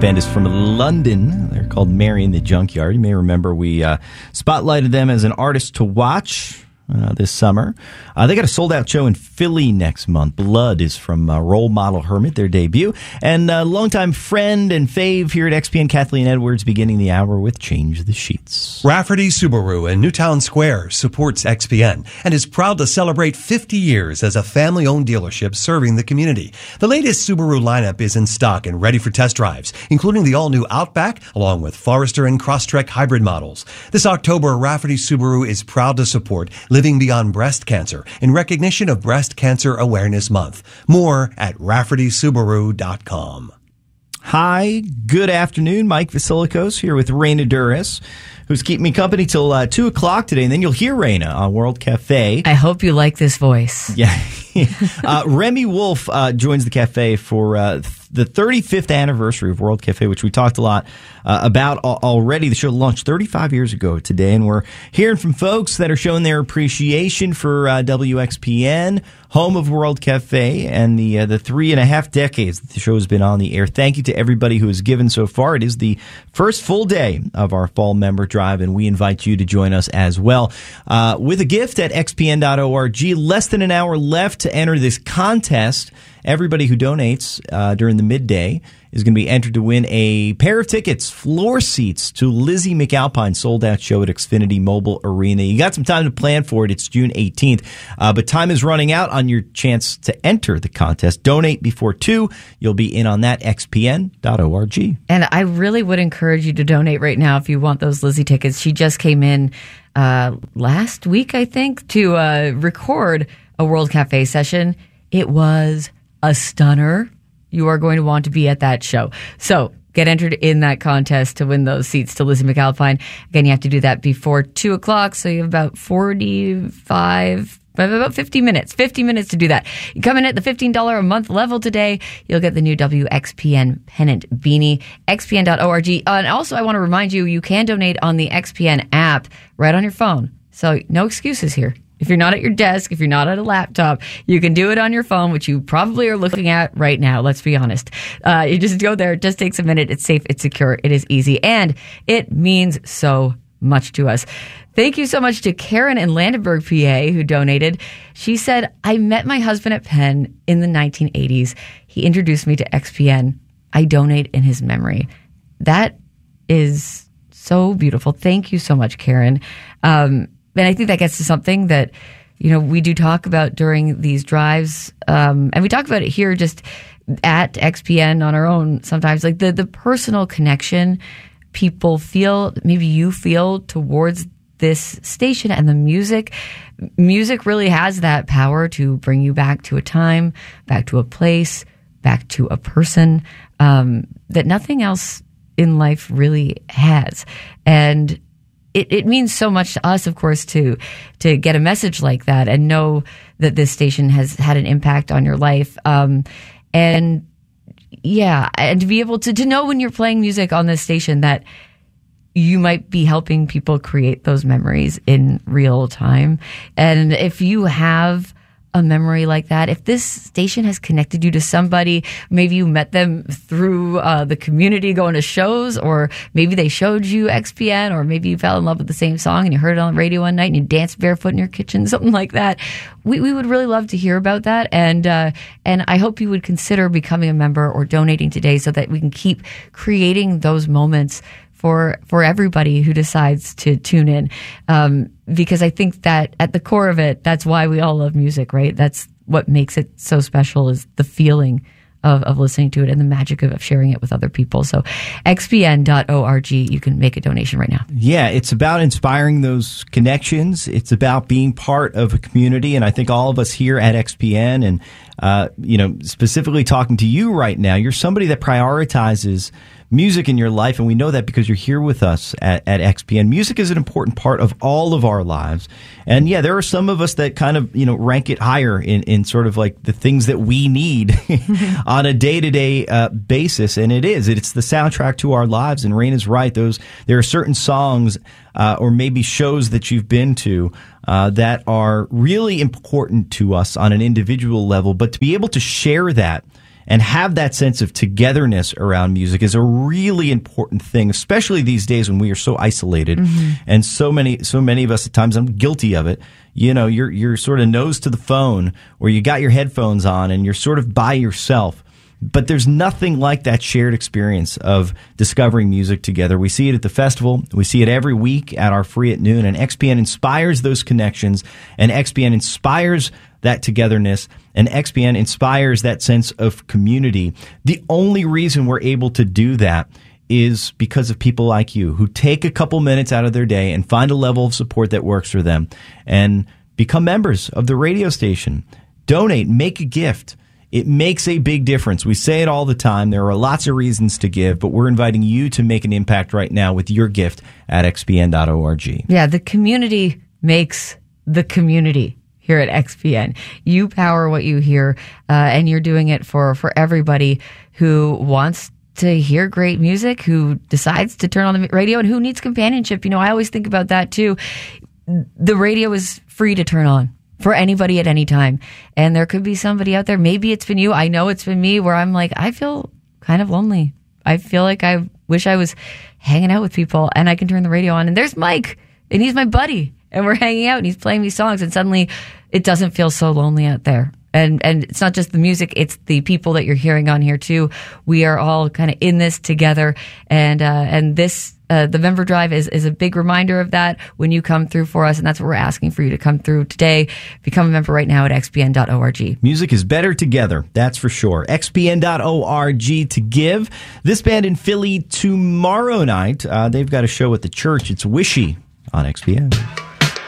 band is from London. They're called Mary in the Junkyard. You may remember we spotlighted them as an artist to watch this summer. They got a sold-out show in Philly next month. Blood is from Role Model Hermit, their debut. And longtime friend and fave here at XPN, Kathleen Edwards, beginning the hour with Change the Sheets. Rafferty Subaru in Newtown Square supports XPN and is proud to celebrate 50 years as a family-owned dealership serving the community. The latest Subaru lineup is in stock and ready for test drives, including the all-new Outback, along with Forester and Crosstrek hybrid models. This October, Rafferty Subaru is proud to support Living Beyond Breast Cancer in recognition of Breast Cancer Awareness Month. More at RaffertySubaru.com. Hi, good afternoon. Mike Vasilikos here with Raina Duras, who's keeping me company till 2 o'clock today, and then you'll hear Raina on World Cafe. I hope you like this voice. Yeah. Remy Wolf joins the cafe for the 35th anniversary of World Cafe, which we talked a lot about already. The show launched 35 years ago today, and we're hearing from folks that are showing their appreciation for WXPN, home of World Cafe, and the 3.5 decades that the show has been on the air. Thank you to everybody who has given so far. It is the first full day of our fall member drive, and we invite you to join us as well with a gift at xpn.org. Less than an hour left to enter this contest. Everybody who donates during the midday is going to be entered to win a pair of tickets, floor seats to Lizzie McAlpine's sold-out show at Xfinity Mobile Arena. You got some time to plan for it. It's June 18th, but time is running out on your chance to enter the contest. Donate before 2. You'll be in on that, xpn.org. And I really would encourage you to donate right now if you want those Lizzie tickets. She just came in last week, I think, to record a World Cafe session. It was a stunner. You are going to want to be at that show. So get entered in that contest to win those seats to Lizzie McAlpine. Again, you have to do that before 2 o'clock. So you have about 50 minutes. 50 minutes to do that. You come in at the $15 a month level today. You'll get the new WXPN pennant beanie, xpn.org. And also, I want to remind you, you can donate on the XPN app right on your phone. So no excuses here. If you're not at your desk, if you're not at a laptop, you can do it on your phone, which you probably are looking at right now. Let's be honest. You just go there. It just takes a minute. It's safe. It's secure. It is easy. And it means so much to us. Thank you so much to Karen in Landenberg, PA, who donated. She said, I met my husband at Penn in the 1980s. He introduced me to XPN. I donate in his memory. That is so beautiful. Thank you so much, Karen. And I think that gets to something that, you know, we do talk about during these drives. And we talk about it here just at XPN on our own sometimes, like the personal connection people feel, maybe you feel towards this station and the music. Music really has that power to bring you back to a time, back to a place, back to a person that nothing else in life really has. And it means so much to us, of course, to get a message like that and know that this station has had an impact on your life. And to be able to know when you're playing music on this station that you might be helping people create those memories in real time. And if you have a memory like that, if this station has connected you to somebody, maybe you met them through the community going to shows, or maybe they showed you XPN, or maybe you fell in love with the same song and you heard it on the radio one night and you danced barefoot in your kitchen, something like that. We would really love to hear about that. And I hope you would consider becoming a member or donating today so that we can keep creating those moments for everybody who decides to tune in. Because I think that at the core of it, that's why we all love music, right? That's what makes it so special, is the feeling of listening to it and the magic of sharing it with other people. So xpn.org, you can make a donation right now. Yeah, it's about inspiring those connections. It's about being part of a community. And I think all of us here at XPN and, specifically talking to you right now, you're somebody that prioritizes music in your life, and we know that because you're here with us at XPN. Music is an important part of all of our lives. And yeah, there are some of us that kind of, rank it higher in sort of like the things that we need on a day-to-day basis. And it's the soundtrack to our lives. And Raina's right. There are certain songs or maybe shows that you've been to that are really important to us on an individual level. But to be able to share that and have that sense of togetherness around music is a really important thing, especially these days when we are so isolated. And so many of us at times, I'm guilty of it. You know, you're sort of nose to the phone, or you got your headphones on and you're sort of by yourself. But there's nothing like that shared experience of discovering music together. We see it at the festival. We see it every week at our Free at Noon. And XPN inspires those connections, and XPN inspires that togetherness, and XPN inspires that sense of community. The only reason we're able to do that is because of people like you who take a couple minutes out of their day and find a level of support that works for them and become members of the radio station. Donate, make a gift. It makes a big difference. We say it all the time. There are lots of reasons to give, but we're inviting you to make an impact right now with your gift at xpn.org. Yeah, the community makes the community here at XPN. You power what you hear, and you're doing it for everybody who wants to hear great music, who decides to turn on the radio, and who needs companionship. You know, I always think about that too. The radio is free to turn on for anybody at any time. And there could be somebody out there, maybe it's been you, I know it's been me, where I'm like, I feel kind of lonely. I feel like I wish I was hanging out with people, and I can turn the radio on, and there's Mike, and he's my buddy, and we're hanging out, and he's playing these songs, and suddenly it doesn't feel so lonely out there. And it's not just the music, it's the people that you're hearing on here too. We are all kind of in this together, and this the member drive is a big reminder of that when you come through for us, and that's what we're asking for you to come through today. Become a member right now at xpn.org. Music is better together, that's for sure. xpn.org to give. This band in Philly tomorrow night, they've got a show at the church. It's Wishy on XPN.